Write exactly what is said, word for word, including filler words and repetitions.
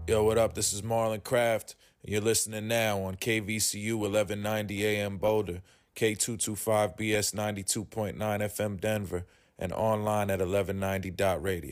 Yo, what up? This is Marlon Craft, and you're listening now on K V C U eleven ninety A M Boulder, K two twenty-five B S ninety-two point nine F M Denver, and online at eleven ninety dot radio.